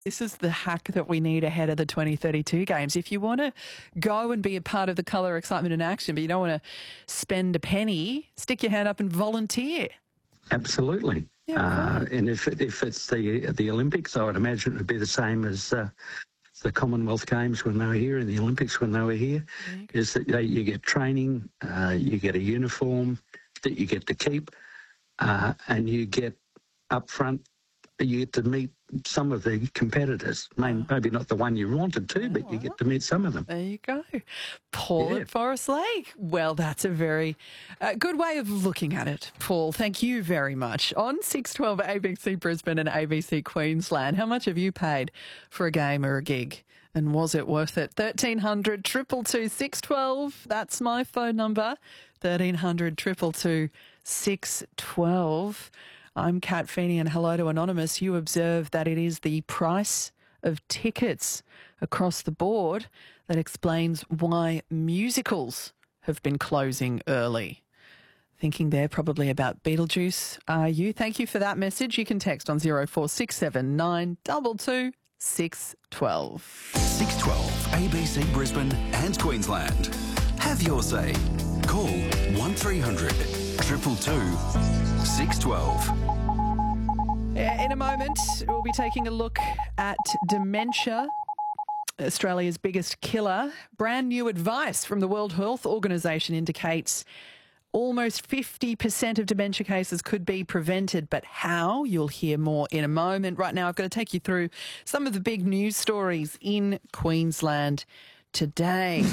This is the hack that we need ahead of the 2032 games. If you want to go and be a part of the colour, excitement and action, but you don't want to spend a penny, stick your hand up and volunteer. Absolutely. Yeah, and if it's the Olympics, I would imagine it would be the same as the Commonwealth Games when they were here and the Olympics when they were here, is that you get training, you get a uniform that you get to keep, and you get up front, you get to meet some of the competitors. Maybe not the one you wanted to, but you get to meet some of them. There you go. Paul at Forest Lake. Well, that's a very good way of looking at it. Paul, thank you very much. On 612 ABC Brisbane and ABC Queensland, how much have you paid for a game or a gig? And was it worth it? 1300 222 612. That's my phone number. 1300 222 612. I'm Kat Feeney and hello to Anonymous. You observe that it is the price of tickets across the board that explains why musicals have been closing early. Thinking there probably about Beetlejuice, are you? Thank you for that message. You can text on 0467 922 612. 612 ABC Brisbane and Queensland. Have your say. Call 1300 222 612. In a moment, we'll be taking a look at dementia, Australia's biggest killer. Brand new advice from the World Health Organization indicates almost 50% of dementia cases could be prevented, but how? You'll hear more in a moment. Right now, I've got to take you through some of the big news stories in Queensland today.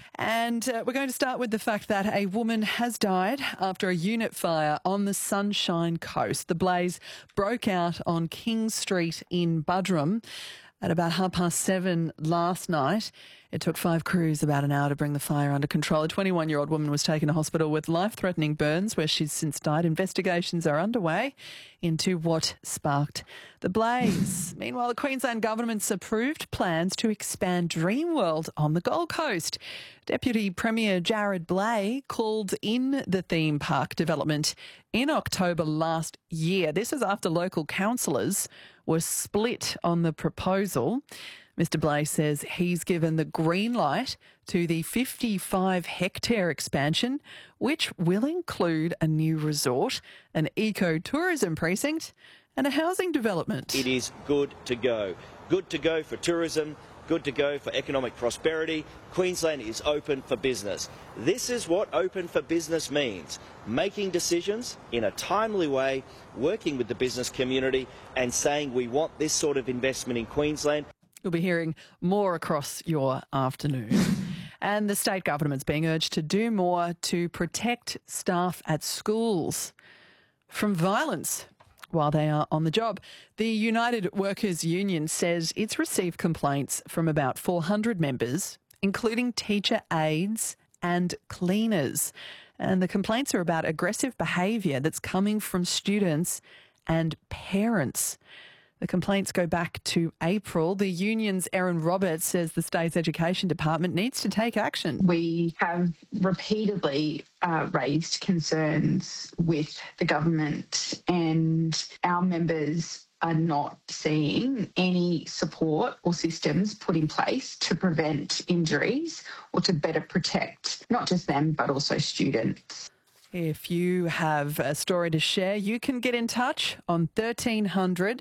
And we're going to start with the fact that a woman has died after a unit fire on the Sunshine Coast. The blaze broke out on King Street in Buderim at about 7:30 last night. It took 5 crews about an hour to bring the fire under control. A 21-year-old woman was taken to hospital with life-threatening burns where she's since died. Investigations are underway into what sparked the blaze. Meanwhile, the Queensland government's approved plans to expand Dreamworld on the Gold Coast. Deputy Premier Jared Blay called in the theme park development in October last year. This is after local councillors were split on the proposal. Mr Blay says he's given the green light to the 55-hectare expansion, which will include a new resort, an eco-tourism precinct and a housing development. It is good to go. Good to go for tourism, good to go for economic prosperity. Queensland is open for business. This is what open for business means. Making decisions in a timely way, working with the business community and saying we want this sort of investment in Queensland. You'll be hearing more across your afternoon. And the state government's being urged to do more to protect staff at schools from violence while they are on the job. The United Workers Union says it's received complaints from about 400 members, including teacher aides and cleaners. And the complaints are about aggressive behaviour that's coming from students and parents. The complaints go back to April. The union's Erin Roberts says the state's education department needs to take action. We have repeatedly raised concerns with the government, and our members are not seeing any support or systems put in place to prevent injuries or to better protect not just them but also students. If you have a story to share, you can get in touch on 1300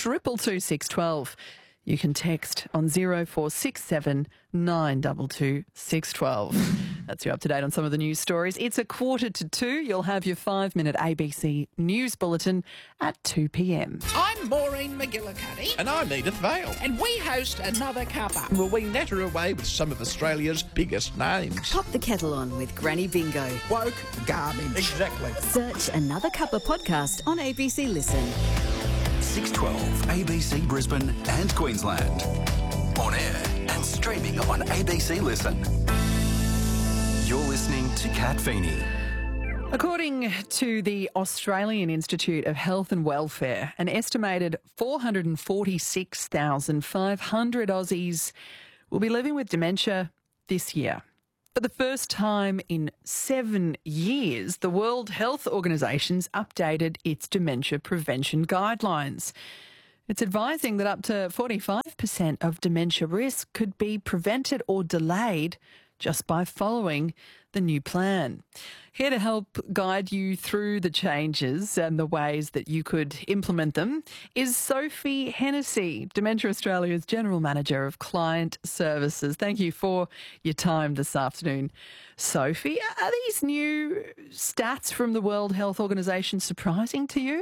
222 612. You can text on 0467 922 612. That's you up to date on some of the news stories. It's 1:45. You'll have your 5-minute ABC News Bulletin at 2 p.m. I'm Maureen McGillicuddy. And I'm Edith Vale. And we host Another Cuppa. Well, we natter away with some of Australia's biggest names. Pop the kettle on with Granny Bingo. Woke garbage. Exactly. Search Another Cuppa podcast on ABC Listen. 612 ABC Brisbane and Queensland. On air and streaming on ABC Listen. You're listening to Kat Feeney. According to the Australian Institute of Health and Welfare, an estimated 446,500 Aussies will be living with dementia this year. For the first time in 7 years, the World Health Organization's updated its dementia prevention guidelines. It's advising that up to 45% of dementia risk could be prevented or delayed just by following the new plan. Here to help guide you through the changes and the ways that you could implement them is Sophie Hennessy, Dementia Australia's General Manager of Client Services. Thank you for your time this afternoon. Sophie, are these new stats from the World Health Organization surprising to you?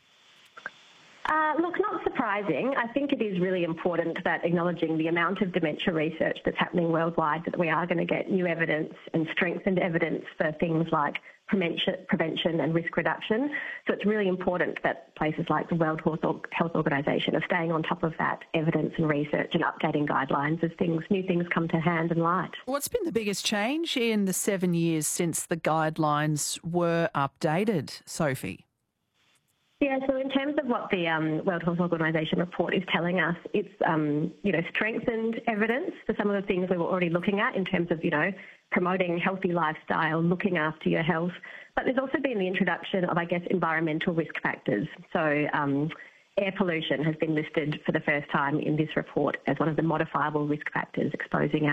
Look, not surprising. I think it is really important that acknowledging the amount of dementia research that's happening worldwide, that we are going to get new evidence and strengthened evidence for things like prevention and risk reduction. So it's really important that places like the World Health Organization are staying on top of that evidence and research and updating guidelines as new things come to hand and light. What's been the biggest change in the 7 years since the guidelines were updated, Sophie? Yeah, so in terms of what the World Health Organization report is telling us, it's strengthened evidence for some of the things we were already looking at in terms of promoting healthy lifestyle, looking after your health. But there's also been the introduction of, environmental risk factors. So air pollution has been listed for the first time in this report as one of the modifiable risk factors, limiting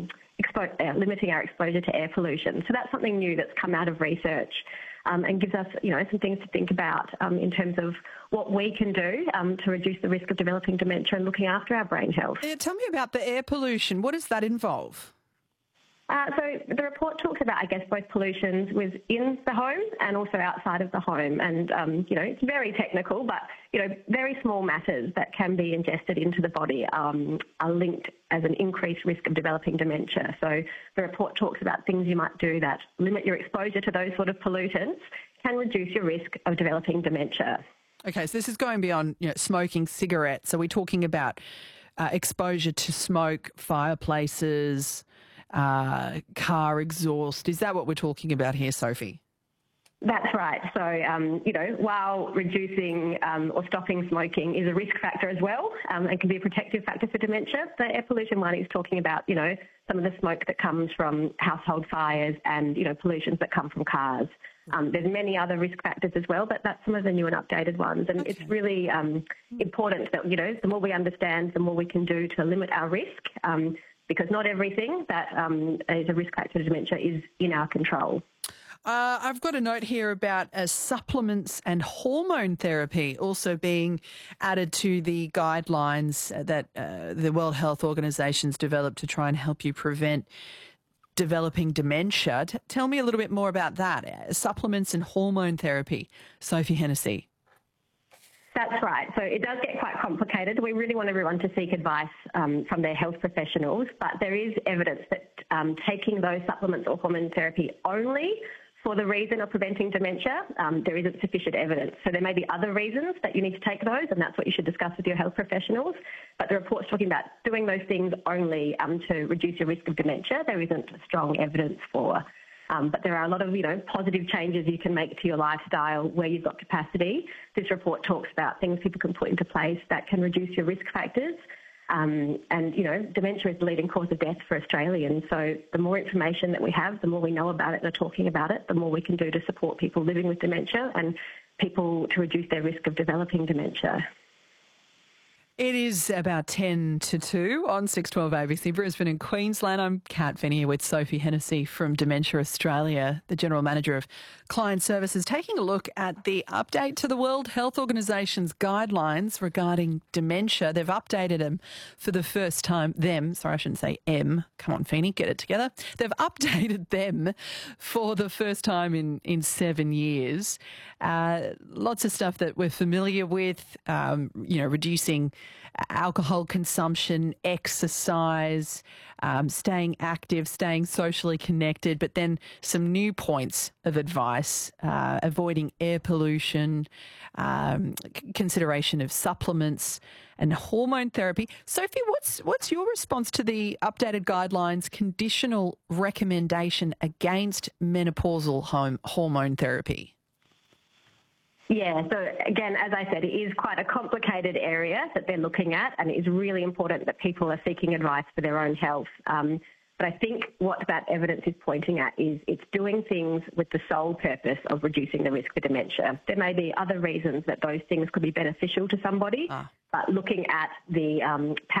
our exposure to air pollution. So that's something new that's come out of research. And gives us, some things to think about in terms of what we can do to reduce the risk of developing dementia and looking after our brain health. Tell me about the air pollution. What does that involve? So the report talks about, both pollutions within the home and also outside of the home. And, it's very technical, but, very small matters that can be ingested into the body are linked as an increased risk of developing dementia. So the report talks about things you might do that limit your exposure to those sort of pollutants can reduce your risk of developing dementia. Okay, so this is going beyond smoking cigarettes. Are we talking about exposure to smoke, fireplaces, car exhaust? Is that what we're talking about here, Sophie? That's right. So, while reducing or stopping smoking is a risk factor as well and can be a protective factor for dementia, the air pollution one is talking about, some of the smoke that comes from household fires and, pollutions that come from cars. There's many other risk factors as well, but that's some of the new and updated ones. And It's really important that, the more we understand, the more we can do to limit our risk, because not everything that is a risk factor to dementia is in our control. I've got a note here about supplements and hormone therapy also being added to the guidelines that the World Health Organization's developed to try and help you prevent developing dementia. Tell me a little bit more about that. Supplements and hormone therapy. Sophie Hennessy. That's right. So it does get quite complicated. We really want everyone to seek advice from their health professionals, but there is evidence that taking those supplements or hormone therapy only for the reason of preventing dementia, there isn't sufficient evidence. So there may be other reasons that you need to take those, and that's what you should discuss with your health professionals. But the report's talking about doing those things only to reduce your risk of dementia. There isn't strong evidence for. But there are a lot of, positive changes you can make to your lifestyle where you've got capacity. This report talks about things people can put into place that can reduce your risk factors. Dementia is the leading cause of death for Australians. So the more information that we have, the more we know about it and are talking about it, the more we can do to support people living with dementia and people to reduce their risk of developing dementia. It is about 10 to 2 on 612 ABC Brisbane and Queensland. I'm Kat Venny here with Sophie Hennessy from Dementia Australia, the General Manager of Client Services, taking a look at the update to the World Health Organization's guidelines regarding dementia. They've updated them for the first time. I shouldn't say M. Come on, Feeney, get it together. They've updated them for the first time in 7 years. Lots of stuff that we're familiar with, reducing alcohol consumption, exercise, staying active, staying socially connected, but then some new points of advice, avoiding air pollution, consideration of supplements and hormone therapy. Sophie, what's your response to the updated guidelines conditional recommendation against menopausal hormone therapy? Yeah, so again, as I said, it is quite a complicated area that they're looking at, and it is really important that people are seeking advice for their own health. But But I think what that evidence is pointing at is it's doing things with the sole purpose of reducing the risk for dementia. There may be other reasons that those things could be beneficial to somebody, but looking at the